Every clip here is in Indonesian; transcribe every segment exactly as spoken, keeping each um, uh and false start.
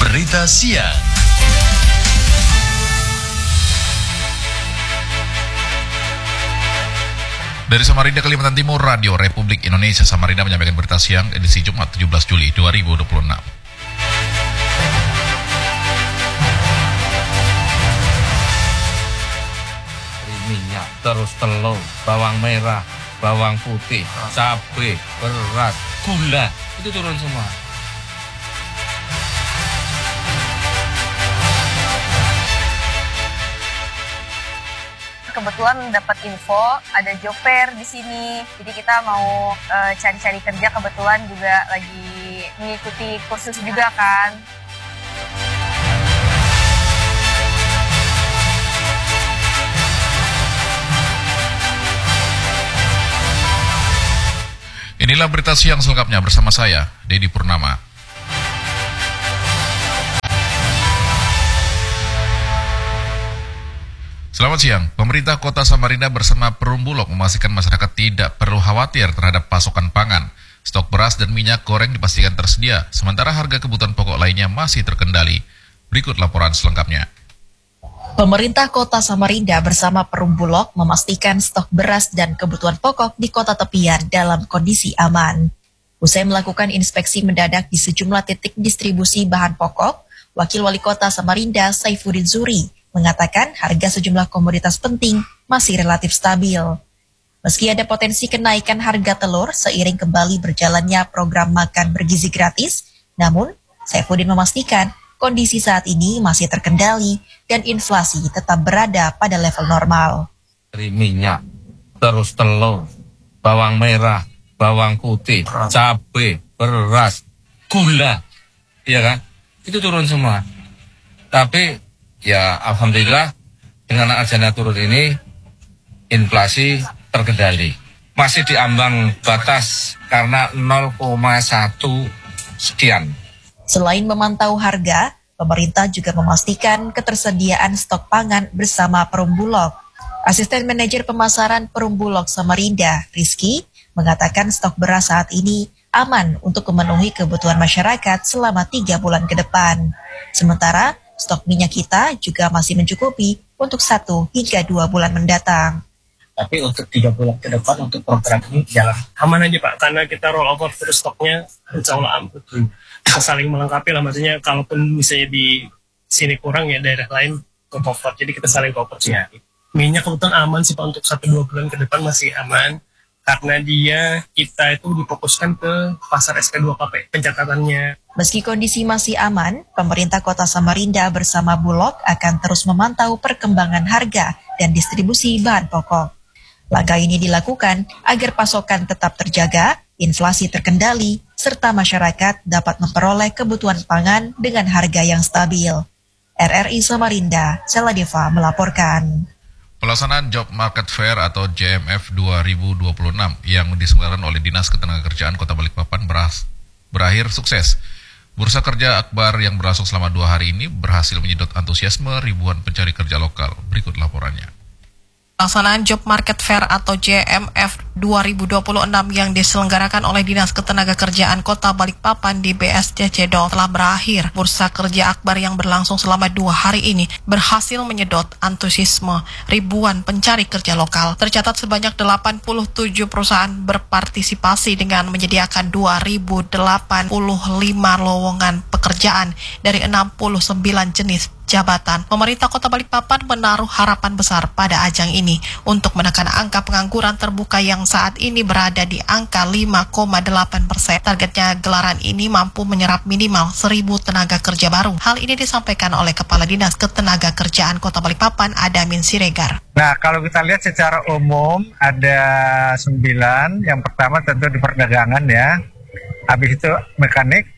Berita Siang. Dari Samarinda, Kalimantan Timur, Radio Republik Indonesia Samarinda menyampaikan berita siang edisi Jumat tujuh belas Juli dua ribu dua puluh enam. Minyak, terus telur, bawang merah, bawang putih, cabai, beras, gula, itu turun semua. Kebetulan dapat info ada job fair di sini, jadi kita mau uh, cari-cari kerja, kebetulan juga lagi mengikuti kursus juga kan. Inilah berita siang selengkapnya bersama saya, Dedi Purnama. Selamat siang. Pemerintah Kota Samarinda bersama Perum Bulog memastikan masyarakat tidak perlu khawatir terhadap pasokan pangan. Stok beras dan minyak goreng dipastikan tersedia, sementara harga kebutuhan pokok lainnya masih terkendali. Berikut laporan selengkapnya. Pemerintah Kota Samarinda bersama Perum Bulog memastikan stok beras dan kebutuhan pokok di kota tepian dalam kondisi aman. Usai melakukan inspeksi mendadak di sejumlah titik distribusi bahan pokok, Wakil Wali Kota Samarinda Saifuddin Zuri mengatakan harga sejumlah komoditas penting masih relatif stabil. Meski ada potensi kenaikan harga telur seiring kembali berjalannya program makan bergizi gratis, namun Saifuddin memastikan kondisi saat ini masih terkendali dan inflasi tetap berada pada level normal. Dari minyak, terus telur, bawang merah, bawang putih, cabai, beras, gula, iya kan? Itu turun semua. Tapi ya alhamdulillah dengan adanya turun ini inflasi terkendali. Masih diambang batas karena nol koma satu sekian. Selain memantau harga, pemerintah juga memastikan ketersediaan stok pangan bersama Perum Bulog. Asisten Manajer Pemasaran Perum Bulog Samarinda, Rizky, mengatakan stok beras saat ini aman untuk memenuhi kebutuhan masyarakat selama tiga bulan ke depan. Sementara stok minyak kita juga masih mencukupi untuk satu hingga dua bulan mendatang. Tapi untuk tiga bulan ke depan untuk program ini jalan aman aja Pak, karena kita roll over terus stoknya, insya Allah aman. Kita saling melengkapi lah, maksudnya kalaupun misalnya di sini kurang ya daerah lain ke cover, jadi kita saling cover sih. Ya. Minyak kebetulan aman sih Pak, untuk satu dua bulan ke depan masih aman, karena dia kita itu difokuskan ke pasar S K dua K P pencatatannya. Meski kondisi masih aman, pemerintah Kota Samarinda bersama Bulog akan terus memantau perkembangan harga dan distribusi bahan pokok. Langkah ini dilakukan agar pasokan tetap terjaga, inflasi terkendali, serta masyarakat dapat memperoleh kebutuhan pangan dengan harga yang stabil. R R I Samarinda, Seladeva melaporkan. Pelaksanaan Job Market Fair atau J M F dua ribu dua puluh enam yang diselenggarakan oleh Dinas Ketenagakerjaan Kota Balikpapan beras, berakhir sukses. Bursa kerja akbar yang berlangsung selama dua hari ini berhasil menyedot antusiasme ribuan pencari kerja lokal. Berikut laporannya. Pelaksanaan Job Market Fair atau J M F dua ribu dua puluh enam yang diselenggarakan oleh Dinas Ketenagakerjaan Kota Balikpapan di B S D C Dol telah berakhir. Bursa kerja akbar yang berlangsung selama dua hari ini berhasil menyedot antusiasme ribuan pencari kerja lokal. Tercatat sebanyak delapan puluh tujuh perusahaan berpartisipasi dengan menyediakan dua ribu delapan puluh lima lowongan pekerjaan dari enam puluh sembilan jenis jabatan. Pemerintah Kota Balikpapan menaruh harapan besar pada ajang ini untuk menekan angka pengangguran terbuka yang saat ini berada di angka lima koma delapan persen. Targetnya gelaran ini mampu menyerap minimal seribu tenaga kerja baru. Hal ini disampaikan oleh Kepala Dinas Ketenagakerjaan Kota Balikpapan, Adamin Siregar. Nah, kalau kita lihat secara umum ada sembilan. Yang pertama tentu di perdagangan ya. Habis itu mekanik,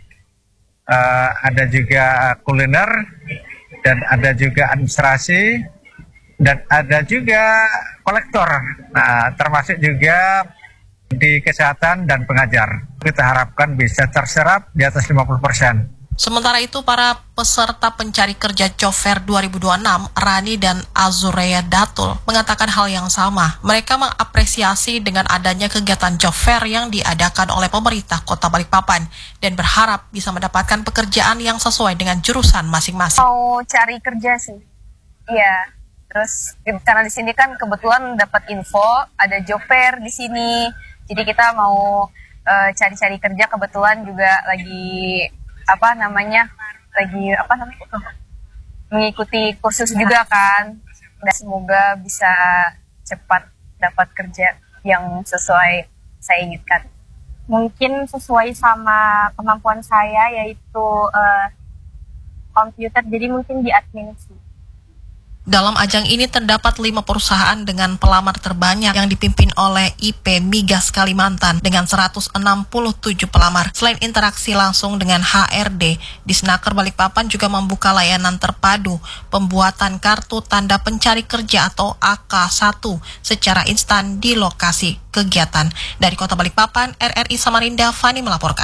uh, ada juga kuliner, dan ada juga administrasi, dan ada juga kolektor. Nah, termasuk juga di kesehatan dan pengajar. Kita harapkan bisa terserap di atas lima puluh persen. Sementara itu, para peserta pencari kerja Job Fair dua ribu dua puluh enam, Rani dan Azureya Datul, mengatakan hal yang sama. Mereka mengapresiasi dengan adanya kegiatan Job Fair yang diadakan oleh pemerintah Kota Balikpapan dan berharap bisa mendapatkan pekerjaan yang sesuai dengan jurusan masing-masing. Mau cari kerja sih, iya. Terus karena di sini kan kebetulan dapat info ada Job Fair di sini, jadi kita mau uh, cari-cari kerja, kebetulan juga lagi apa namanya lagi apa namanya mengikuti kursus juga kan, dan semoga bisa cepat dapat kerja yang sesuai saya inginkan. Mungkin sesuai sama kemampuan saya, yaitu uh, komputer, jadi mungkin di admin sih. Dalam ajang ini terdapat lima perusahaan dengan pelamar terbanyak yang dipimpin oleh I P Migas Kalimantan dengan seratus enam puluh tujuh pelamar. Selain interaksi langsung dengan H R D, Disnaker Balikpapan juga membuka layanan terpadu pembuatan kartu tanda pencari kerja atau A K satu secara instan di lokasi kegiatan. Dari Kota Balikpapan, R R I Samarinda, Fani melaporkan.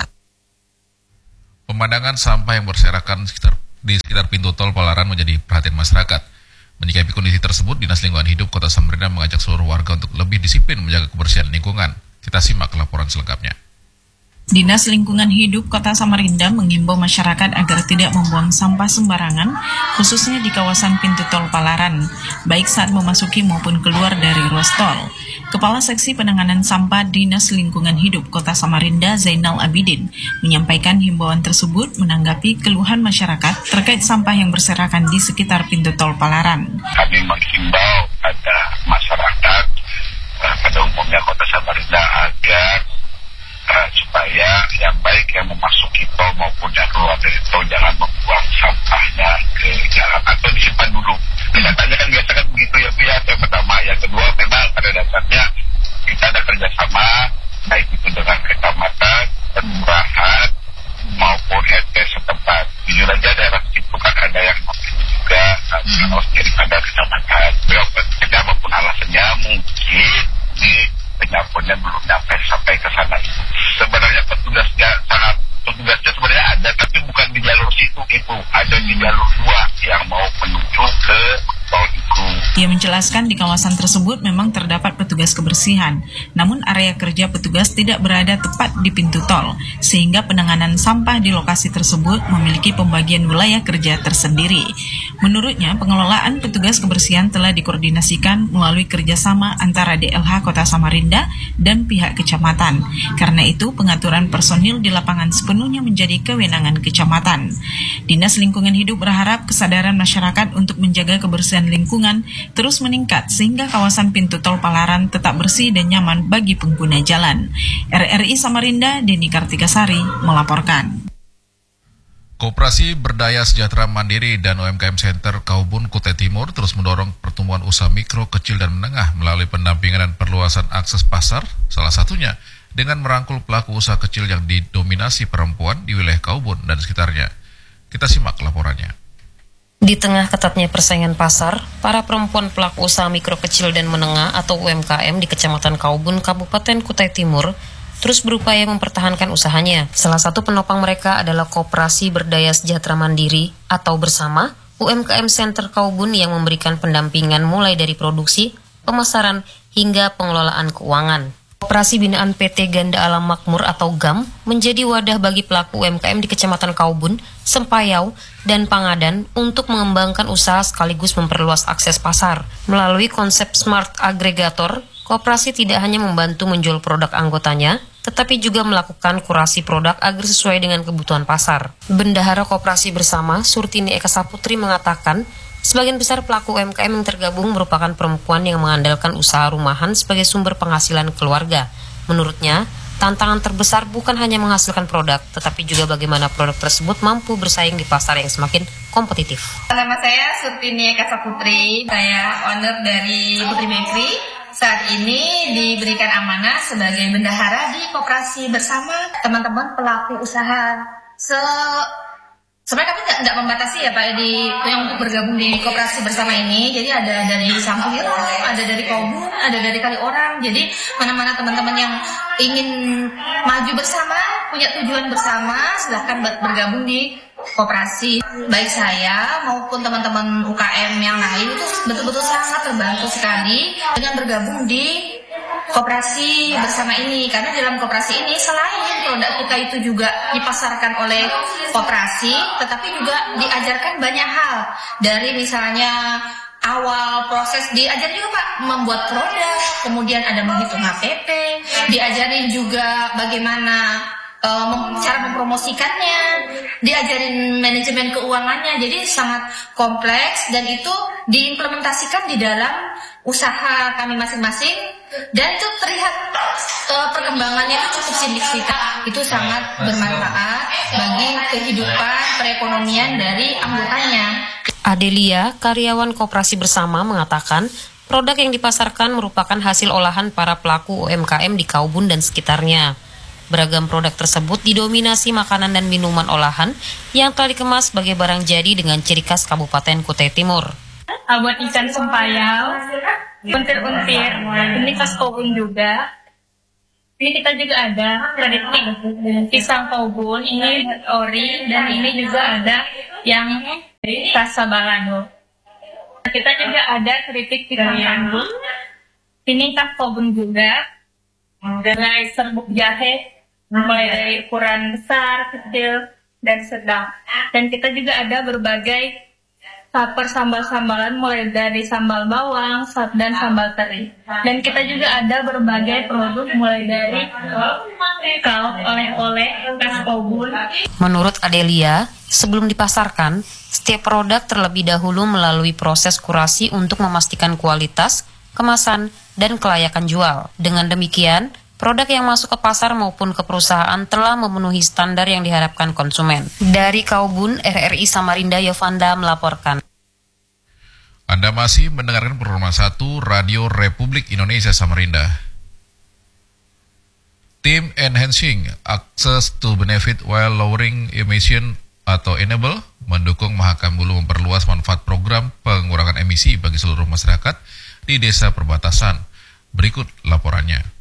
Pemandangan sampah yang berserakan sekitar, di sekitar pintu tol Palaran menjadi perhatian masyarakat. Menyikapi kondisi tersebut, Dinas Lingkungan Hidup Kota Samarinda mengajak seluruh warga untuk lebih disiplin menjaga kebersihan lingkungan. Kita simak laporan selengkapnya. Dinas Lingkungan Hidup Kota Samarinda mengimbau masyarakat agar tidak membuang sampah sembarangan, khususnya di kawasan pintu tol Palaran, baik saat memasuki maupun keluar dari ruas tol. Kepala Seksi Penanganan Sampah Dinas Lingkungan Hidup Kota Samarinda, Zainal Abidin, menyampaikan himbauan tersebut menanggapi keluhan masyarakat terkait sampah yang berserakan di sekitar pintu tol Palaran. Kami menghimbau pada masyarakat pada umumnya Kota Samarinda agar Uh, supaya yang baik yang memasuki tol maupun yang keluar dari tol jangan membuang sampahnya ke jalan atau disimpan dulu. Kelihatannya kan biasa kan begitu ya, pihak yang pertama. Yang kedua, memang pada dasarnya kita ada kerjasama baik itu dengan kecamatan, kelurahan maupun R T setempat. Jujur aja daerah itu kan ada yang juga harus jadi pada kecamatan. Beda maupun alasannya mungkin di penyampurnya belum nyampe sampai ke sana. Sebenarnya petugasnya sangat petugasnya sebenarnya ada, tapi bukan di jalur situ itu, ada di jalur dua yang mau menuju ke tol itu. Ia menjelaskan di kawasan tersebut memang terdapat petugas kebersihan, namun area kerja petugas tidak berada tepat di pintu tol, sehingga penanganan sampah di lokasi tersebut memiliki pembagian wilayah kerja tersendiri. Menurutnya, pengelolaan petugas kebersihan telah dikoordinasikan melalui kerjasama antara D L H Kota Samarinda dan pihak kecamatan. Karena itu, pengaturan personil di lapangan sepenuhnya menjadi kewenangan kecamatan. Dinas Lingkungan Hidup berharap kesadaran masyarakat untuk menjaga kebersihan lingkungan terus meningkat sehingga kawasan pintu tol Palaran tetap bersih dan nyaman bagi pengguna jalan. R R I Samarinda, Deni Kartikasari melaporkan. Koperasi Berdaya Sejahtera Mandiri dan U M K M Center Kaubun Kutai Timur terus mendorong pertumbuhan usaha mikro, kecil, dan menengah melalui pendampingan dan perluasan akses pasar, salah satunya dengan merangkul pelaku usaha kecil yang didominasi perempuan di wilayah Kaubun dan sekitarnya. Kita simak laporannya. Di tengah ketatnya persaingan pasar, para perempuan pelaku usaha mikro, kecil, dan menengah atau U M K M di Kecamatan Kaubun, Kabupaten Kutai Timur terus berupaya mempertahankan usahanya. Salah satu penopang mereka adalah Koperasi Berdaya Sejahtera Mandiri atau Bersama U M K M Center Kaubun yang memberikan pendampingan mulai dari produksi, pemasaran, hingga pengelolaan keuangan. Koperasi binaan P T Ganda Alam Makmur atau G A M menjadi wadah bagi pelaku U M K M di Kecamatan Kaubun, Sempayau, dan Pangadan untuk mengembangkan usaha sekaligus memperluas akses pasar. Melalui konsep Smart Aggregator, koperasi tidak hanya membantu menjual produk anggotanya, tetapi juga melakukan kurasi produk agar sesuai dengan kebutuhan pasar. Bendahara Koperasi Bersama, Surtini Eka Saputri mengatakan, sebagian besar pelaku U M K M yang tergabung merupakan perempuan yang mengandalkan usaha rumahan sebagai sumber penghasilan keluarga. Menurutnya, tantangan terbesar bukan hanya menghasilkan produk, tetapi juga bagaimana produk tersebut mampu bersaing di pasar yang semakin kompetitif. Nama saya Surtini Eka Saputri, saya owner dari Putri Bakery. Saat ini diberikan amanah sebagai bendahara di Koperasi Bersama teman-teman pelaku usaha. Se Sebenarnya kami nggak membatasi ya Pak di yang untuk bergabung di Koperasi Bersama ini. Jadi ada dari Sampiro, ada dari Kaubun, ada dari Kaliorang. Jadi mana-mana teman-teman yang ingin maju bersama, punya tujuan bersama, silahkan bergabung di koperasi, baik saya maupun teman-teman U K M yang lain itu betul-betul sangat terbantu sekali dengan bergabung di koperasi bersama ini. Karena dalam koperasi ini selain produk kita itu juga dipasarkan oleh koperasi, tetapi juga diajarkan banyak hal. Dari misalnya awal proses diajarin juga Pak membuat produk, kemudian ada menghitung H P P, diajarin juga bagaimana Uh, mem- cara mempromosikannya, diajarin manajemen keuangannya, jadi sangat kompleks dan itu diimplementasikan di dalam usaha kami masing-masing dan itu terlihat uh, perkembangannya itu cukup signifikan, itu sangat bermanfaat bagi kehidupan perekonomian dari anggotanya. Adelia, karyawan koperasi bersama, mengatakan produk yang dipasarkan merupakan hasil olahan para pelaku U M K M di Kaubun dan sekitarnya. Beragam produk tersebut didominasi makanan dan minuman olahan yang telah dikemas sebagai barang jadi dengan ciri khas Kabupaten Kutai Timur. Buat ikan sempayau, untir-untir, ini khas Kaubun juga. Ini kita juga ada keripik pisang Kaubun, ini ori, dan ini juga ada yang rasa balado. Kita juga ada keripik pisang Kaubun, ini khas Kaubun juga. Mulai serbuk jahe, mulai dari ukuran besar, kecil, dan sedang. Dan kita juga ada berbagai saper sambal-sambalan mulai dari sambal bawang dan sambal teri. Dan kita juga ada berbagai produk mulai dari kaos oleh-oleh khas Kaubun. Menurut Adelia, sebelum dipasarkan, setiap produk terlebih dahulu melalui proses kurasi untuk memastikan kualitas, kemasan, dan kelayakan jual. Dengan demikian, produk yang masuk ke pasar maupun ke perusahaan telah memenuhi standar yang diharapkan konsumen. Dari Kaubun, R R I Samarinda, Yovanda melaporkan. Anda masih mendengarkan program satu Radio Republik Indonesia Samarinda. Tim Enhancing Access to Benefit While Lowering Emission atau Enable mendukung Mahakam Hulu memperluas manfaat program pengurangan emisi bagi seluruh masyarakat di desa perbatasan. Berikut laporannya.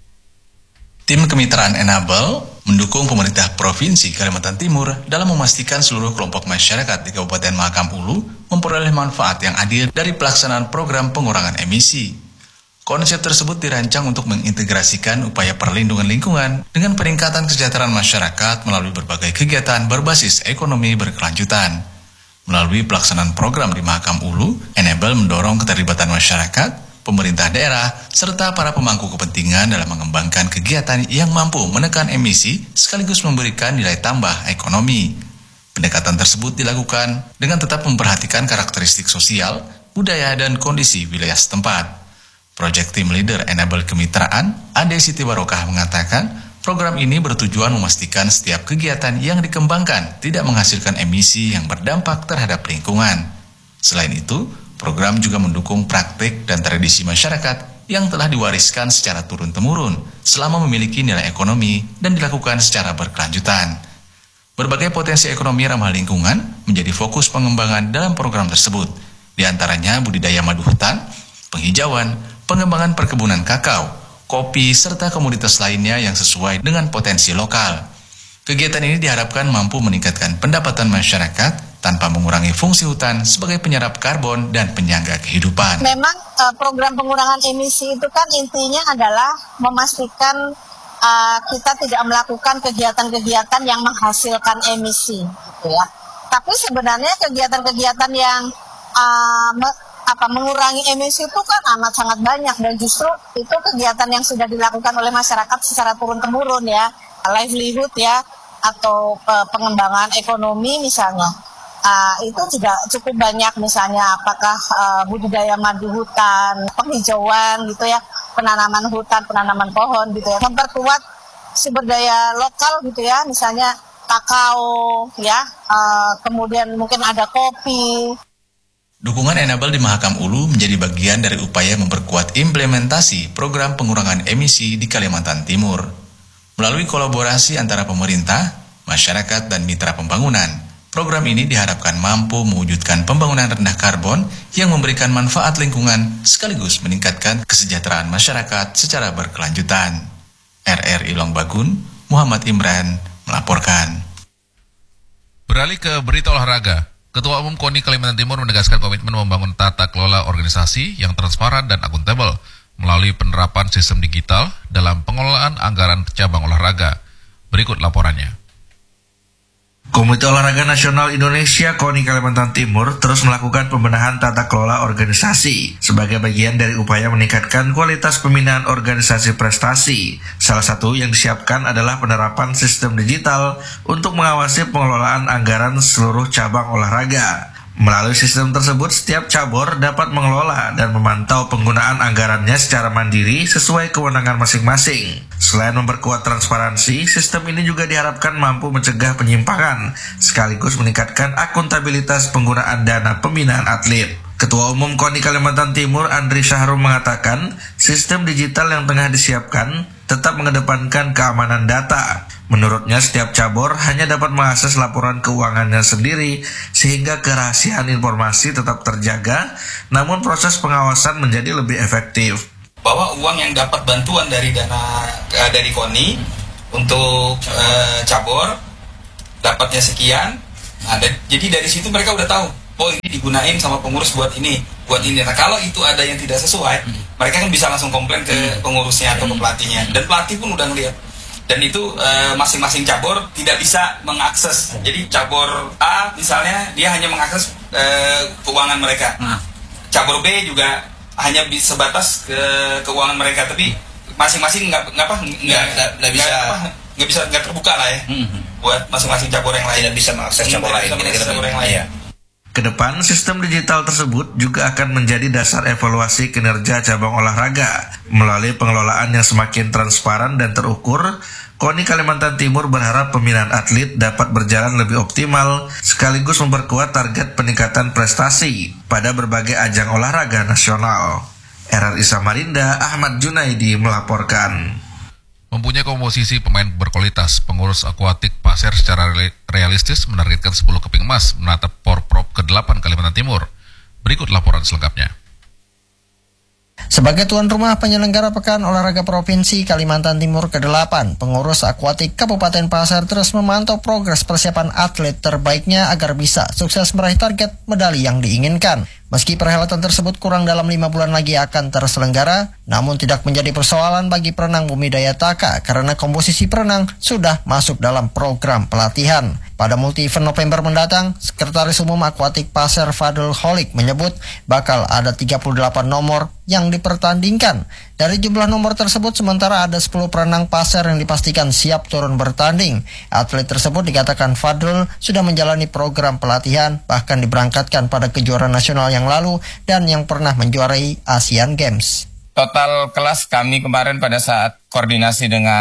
Tim Kemitraan Enable mendukung pemerintah Provinsi Kalimantan Timur dalam memastikan seluruh kelompok masyarakat di Kabupaten Mahakam Hulu memperoleh manfaat yang adil dari pelaksanaan program pengurangan emisi. Konsep tersebut dirancang untuk mengintegrasikan upaya perlindungan lingkungan dengan peningkatan kesejahteraan masyarakat melalui berbagai kegiatan berbasis ekonomi berkelanjutan. Melalui pelaksanaan program di Mahakam Hulu, Enable mendorong keterlibatan masyarakat, pemerintah daerah, serta para pemangku kepentingan dalam mengembangkan kegiatan yang mampu menekan emisi sekaligus memberikan nilai tambah ekonomi. Pendekatan tersebut dilakukan dengan tetap memperhatikan karakteristik sosial, budaya, dan kondisi wilayah setempat. Project Team Leader Enable Kemitraan, Ade Siti Barokah, mengatakan program ini bertujuan memastikan setiap kegiatan yang dikembangkan tidak menghasilkan emisi yang berdampak terhadap lingkungan. Selain itu, program juga mendukung praktik dan tradisi masyarakat yang telah diwariskan secara turun-temurun selama memiliki nilai ekonomi dan dilakukan secara berkelanjutan. Berbagai potensi ekonomi ramah lingkungan menjadi fokus pengembangan dalam program tersebut, di antaranya budidaya madu hutan, penghijauan, pengembangan perkebunan kakao, kopi, serta komoditas lainnya yang sesuai dengan potensi lokal. Kegiatan ini diharapkan mampu meningkatkan pendapatan masyarakat tanpa mengurangi fungsi hutan sebagai penyerap karbon dan penyangga kehidupan. Memang uh, program pengurangan emisi itu kan intinya adalah memastikan uh, kita tidak melakukan kegiatan-kegiatan yang menghasilkan emisi, gitu ya. Tapi sebenarnya kegiatan-kegiatan yang uh, me- apa mengurangi emisi itu kan amat sangat banyak dan justru itu kegiatan yang sudah dilakukan oleh masyarakat secara turun-temurun ya, livelihood ya, atau uh, pengembangan ekonomi misalnya. Uh, itu juga cukup banyak, misalnya apakah uh, budidaya madu hutan, penghijauan gitu ya, penanaman hutan, penanaman pohon gitu ya, memperkuat sumber daya lokal gitu ya, misalnya kakao ya, uh, kemudian mungkin ada kopi. Dukungan Enable di Mahakam Hulu menjadi bagian dari upaya memperkuat implementasi program pengurangan emisi di Kalimantan Timur. Melalui kolaborasi antara pemerintah, masyarakat, dan mitra pembangunan, program ini diharapkan mampu mewujudkan pembangunan rendah karbon yang memberikan manfaat lingkungan sekaligus meningkatkan kesejahteraan masyarakat secara berkelanjutan. R R I Longbagun, Muhammad Imran melaporkan. Beralih ke berita olahraga, Ketua Umum KONI Kalimantan Timur menegaskan komitmen membangun tata kelola organisasi yang transparan dan akuntabel melalui penerapan sistem digital dalam pengelolaan anggaran cabang olahraga. Berikut laporannya. Komite Olahraga Nasional Indonesia KONI Kalimantan Timur terus melakukan pembenahan tata kelola organisasi sebagai bagian dari upaya meningkatkan kualitas pembinaan organisasi prestasi. Salah satu yang disiapkan adalah penerapan sistem digital untuk mengawasi pengelolaan anggaran seluruh cabang olahraga. Melalui sistem tersebut, setiap cabur dapat mengelola dan memantau penggunaan anggarannya secara mandiri sesuai kewenangan masing-masing. Selain memperkuat transparansi, sistem ini juga diharapkan mampu mencegah penyimpangan, sekaligus meningkatkan akuntabilitas penggunaan dana pembinaan atlet. Ketua Umum KONI Kalimantan Timur Andri Syahrum mengatakan, sistem digital yang tengah disiapkan tetap mengedepankan keamanan data. Menurutnya, setiap cabur hanya dapat mengakses laporan keuangannya sendiri sehingga kerahasiaan informasi tetap terjaga, namun proses pengawasan menjadi lebih efektif. Bahwa uang yang dapat bantuan dari dana uh, dari KONI untuk uh, cabur dapatnya sekian. Nah, dan, jadi dari situ mereka udah tahu, oh ini digunain sama pengurus buat ini, buat ini. Nah, kalau itu ada yang tidak sesuai, hmm. mereka kan bisa langsung komplain ke pengurusnya atau ke pelatihnya, dan pelatih pun udah ngeliat. Dan itu e, masing-masing cabur tidak bisa mengakses. Jadi cabur A misalnya dia hanya mengakses e, keuangan mereka. Hmm. Cabur B juga hanya bisa sebatas ke keuangan mereka, tapi masing-masing nggak nggak apa nggak nggak bisa nggak bisa nggak terbuka lah ya. Hmm. Buat masing-masing cabur yang lain. Tidak bisa mengakses cabur lain. Cabur yang lain. Ya. Kedepan, sistem digital tersebut juga akan menjadi dasar evaluasi kinerja cabang olahraga. Melalui pengelolaan yang semakin transparan dan terukur, KONI Kalimantan Timur berharap pembinaan atlet dapat berjalan lebih optimal, sekaligus memperkuat target peningkatan prestasi pada berbagai ajang olahraga nasional. R R I Samarinda, Ahmad Junaidi melaporkan. Mempunyai komposisi pemain berkualitas, pengurus akuatik Pasir secara realistis menargetkan sepuluh keping emas menatap Porprov ke delapan Kalimantan Timur. Berikut laporan selengkapnya. Sebagai tuan rumah penyelenggara Pekan Olahraga Provinsi Kalimantan Timur ke delapan, pengurus akuatik Kabupaten Pasir terus memantau progres persiapan atlet terbaiknya agar bisa sukses meraih target medali yang diinginkan. Meski perhelatan tersebut kurang dalam lima bulan lagi akan terselenggara, namun tidak menjadi persoalan bagi perenang Bumi Daya Taka karena komposisi perenang sudah masuk dalam program pelatihan. Pada multi-event November mendatang, Sekretaris Umum Akuatik Pasir Fadul Holik menyebut bakal ada tiga puluh delapan nomor yang dipertandingkan. Dari jumlah nomor tersebut, sementara ada sepuluh perenang Pasir yang dipastikan siap turun bertanding. Atlet tersebut dikatakan Fadul sudah menjalani program pelatihan, bahkan diberangkatkan pada kejuaraan nasional yang lalu dan yang pernah menjuarai Asian Games. Total kelas kami kemarin pada saat koordinasi dengan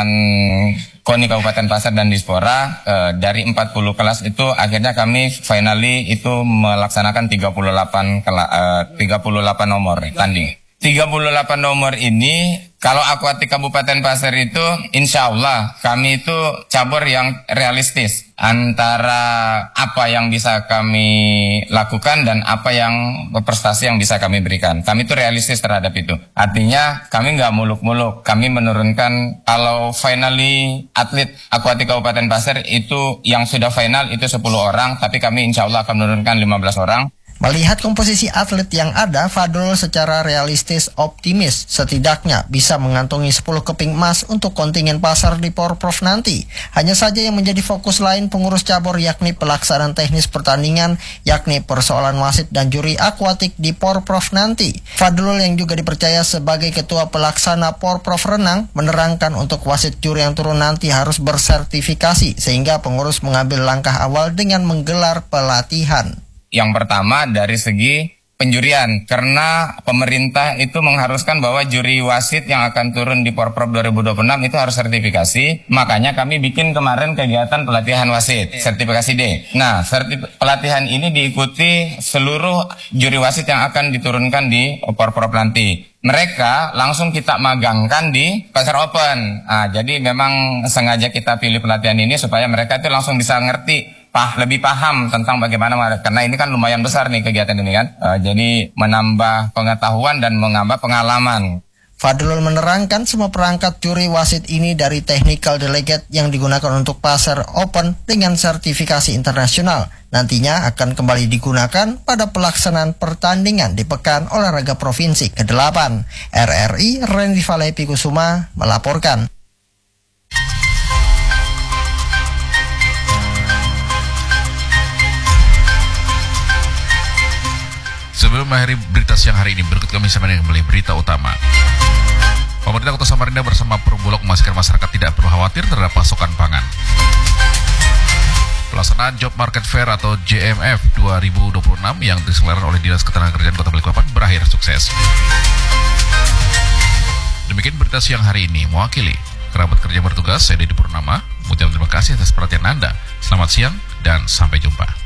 KONI Kabupaten Pasir dan Dispora, eh, dari empat puluh kelas itu akhirnya kami finally itu melaksanakan tiga puluh delapan kela, eh, tiga puluh delapan nomor tanding. tiga puluh delapan nomor ini, kalau akuatik Kabupaten Pasir itu insya Allah kami itu cabur yang realistis antara apa yang bisa kami lakukan dan apa yang prestasi yang bisa kami berikan. Kami itu realistis terhadap itu. Artinya kami nggak muluk-muluk. Kami menurunkan kalau finally atlet akuatik Kabupaten Pasir itu yang sudah final itu sepuluh orang, tapi kami insya Allah akan menurunkan lima belas orang. Melihat komposisi atlet yang ada, Fadul secara realistis optimis setidaknya bisa mengantongi sepuluh keping emas untuk kontingen Pasir di Porprov nanti. Hanya saja yang menjadi fokus lain pengurus cabur yakni pelaksanaan teknis pertandingan, yakni persoalan wasit dan juri akuatik di Porprov nanti. Fadul yang juga dipercaya sebagai ketua pelaksana Porprov renang menerangkan untuk wasit juri yang turun nanti harus bersertifikasi sehingga pengurus mengambil langkah awal dengan menggelar pelatihan. Yang pertama dari segi penjurian, karena pemerintah itu mengharuskan bahwa juri wasit yang akan turun di Porprov dua ribu dua puluh enam itu harus sertifikasi. Makanya kami bikin kemarin kegiatan pelatihan wasit, sertifikasi D. Nah, sertif- pelatihan ini diikuti seluruh juri wasit yang akan diturunkan di Porprov nanti. Mereka langsung kita magangkan di Pasir Open. Nah, jadi memang sengaja kita pilih pelatihan ini supaya mereka itu langsung bisa ngerti, pah, lebih paham tentang bagaimana, karena ini kan lumayan besar nih kegiatan ini kan. Uh, jadi menambah pengetahuan dan menambah pengalaman. Fadlul menerangkan semua perangkat juri wasit ini dari technical delegate yang digunakan untuk pasar open dengan sertifikasi internasional. Nantinya akan kembali digunakan pada pelaksanaan pertandingan di Pekan Olahraga Provinsi kedelapan. R R I Randy Valepi Kusuma melaporkan. Sebelum mengakhiri berita siang hari ini, berikut kami sampaikan kembali berita utama. Pemerintah Kota Samarinda bersama Perumbulok memastikan masyarakat tidak perlu khawatir terhadap pasokan pangan. Pelaksanaan Job Market Fair atau J M F dua ribu dua puluh enam yang diselenggarakan oleh Dinas Ketenagakerjaan Kota Balikpapan berakhir sukses. Demikian berita siang hari ini. Mewakili kerabat kerja bertugas, saya Dedi Purnama. Mengucapkan terima kasih atas perhatian Anda. Selamat siang dan sampai jumpa.